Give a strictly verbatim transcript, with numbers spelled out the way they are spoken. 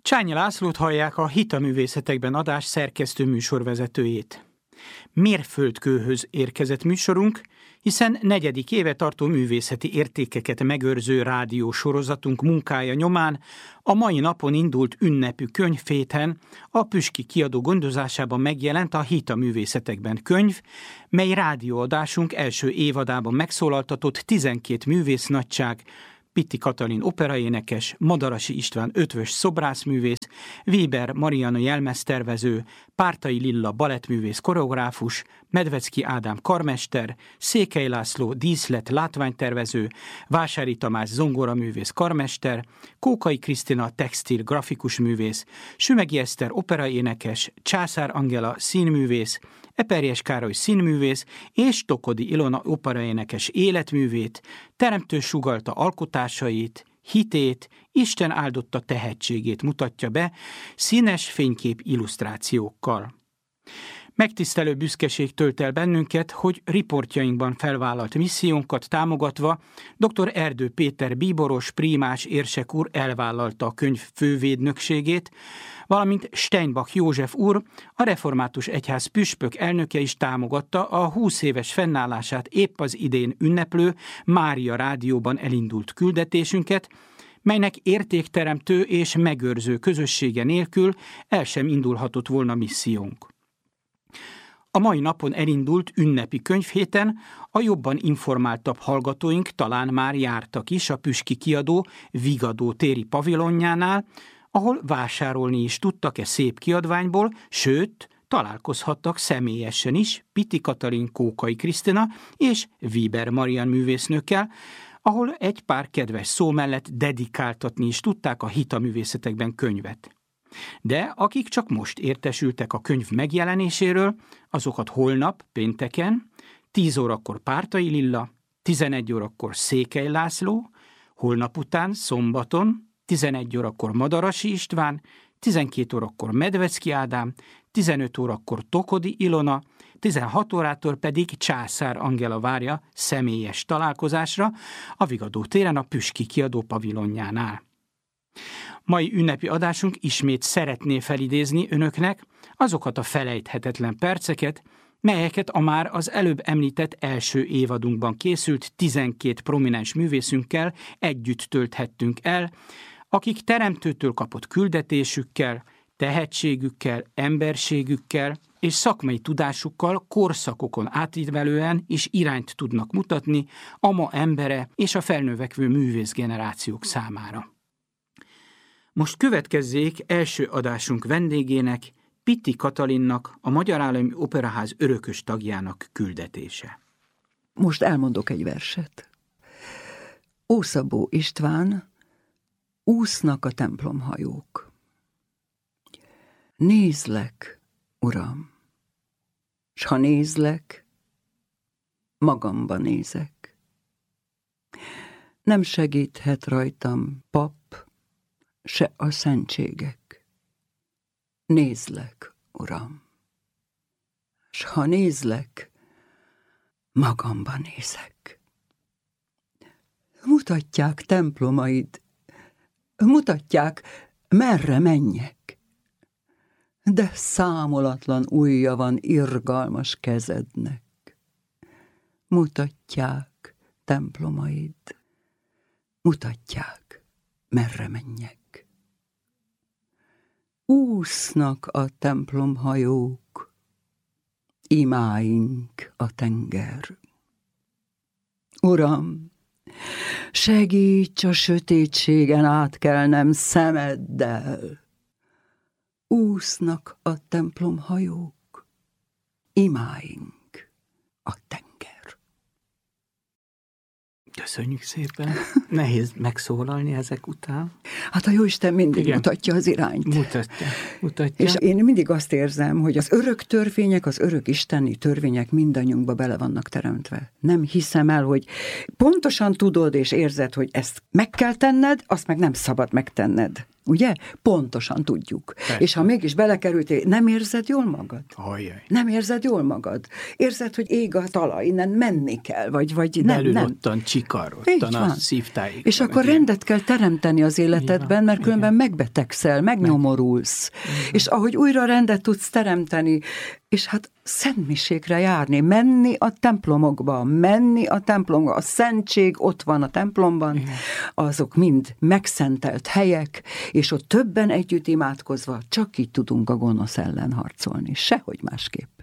Csányi Lászlót hallják, a Hitaművészetekben adás szerkesztő műsorvezetőjét. Mérföldkőhöz érkezett műsorunk, hiszen negyedik éve tartó művészeti értékeket megőrző rádiósorozatunk munkája nyomán a mai napon indult ünnepű könyvhéten a Püski Kiadó gondozásában megjelent a Hitaművészetekben könyv, mely rádióadásunk első évadában megszólaltatott tizenkét művésznagyság, Pitti Katalin operaénekes, Madarasi István ötvös szobrászművész, Weber Marianna jelmeztervező, Pártai Lilla balettművész koreográfus, Medvecki Ádám karmester, Székely László díszlet látványtervező, Vásári Tamás zongoraművész karmester, Kókai Krisztina textil grafikus művész, Sümegi Eszter operaénekes, Császár Angela színművész, Eperjes Károly színművész és Tokodi Ilona operaénekes életművét, teremtő sugallta alkotásait, hitét, Isten áldotta tehetségét mutatja be színes fénykép illusztrációkkal. Megtisztelő büszkeség tölt el bennünket, hogy riportjainkban felvállalt missziónkat támogatva dr. Erdő Péter bíboros prímás érsek úr elvállalta a könyv fővédnökségét, valamint Steinbach József úr, a Református Egyház püspök elnöke is támogatta a húsz éves fennállását épp az idén ünneplő Mária Rádióban elindult küldetésünket, melynek értékteremtő és megőrző közössége nélkül el sem indulhatott volna missziónk. A mai napon elindult ünnepi könyvhéten a jobban informáltabb hallgatóink talán már jártak is a Püski Kiadó Vigadó téri pavilonjánál, ahol vásárolni is tudtak e szép kiadványból, sőt, találkozhattak személyesen is Pitti Katalin Kókai Krisztina és Weber Marian művésznőkkel, ahol egy pár kedves szó mellett dedikáltatni is tudták a Hitaművészetekben könyvet. De akik csak most értesültek a könyv megjelenéséről, azokat holnap, pénteken, tíz órakor Pártai Lilla, tizenegy órakor Székely László, holnap után, szombaton, tizenegy órakor Madarasi István, tizenkét órakor Medvecki Ádám, tizenöt órakor Tokodi Ilona, tizenhat órától pedig Császár Angela várja személyes találkozásra a Vigadó téren a Püski Kiadó pavilonjánál. Mai ünnepi adásunk ismét szeretné felidézni önöknek azokat a felejthetetlen perceket, melyeket a már az előbb említett első évadunkban készült tizenkét prominens művészünkkel együtt tölthettünk el, akik teremtőtől kapott küldetésükkel, tehetségükkel, emberségükkel és szakmai tudásukkal korszakokon átívelően is irányt tudnak mutatni a ma embere és a felnövekvő művészgenerációk számára. Most következzék első adásunk vendégének, Pitti Katalinnak, a Magyar Állami Operaház örökös tagjának küldetése. Most elmondok egy verset. Ószabó István, úsznak a templomhajók. Nézlek, Uram, s ha nézlek, magamba nézek. Nem segíthet rajtam pap, se a szentségek. Nézlek, Uram, s ha nézlek, magamba nézek. Mutatják templomaid, mutatják, merre menjek, de számolatlan ujja van irgalmas kezednek. Mutatják templomaid, mutatják, merre menjek. Úsznak a templomhajók, imáink a tenger. Uram, segíts a sötétségen átkelnem szemeddel. Úsznak a templomhajók, imáink a tenger. Köszönjük szépen. Nehéz megszólalni ezek után. Hát a Jóisten mindig Igen. mutatja az irányt. Mutatja, mutatja. És én mindig azt érzem, hogy az örök törvények, az örök isteni törvények mindannyiunkba bele vannak teremtve. Nem hiszem el, hogy pontosan tudod és érzed, hogy ezt meg kell tenned, azt meg nem szabad megtenned. Ugye? Pontosan tudjuk. Persze. És ha mégis belekerültél, nem érzed jól magad? Ajjaj. Nem érzed jól magad? Érzed, hogy ég a talaj, innen menni kell, vagy, vagy nem, Belül nem. ottan csikar, ottan a szívtáig. És akkor rendet kell teremteni az életedben, mert különben igen. megbetegszel, megnyomorulsz. Igen. És ahogy újra rendet tudsz teremteni, és hát szentmiségre járni, menni a templomokba, menni a templomba, a szentség ott van a templomban, igen. Azok mind megszentelt helyek, és ott többen együtt imádkozva csak így tudunk a gonosz ellen harcolni, sehogy másképp.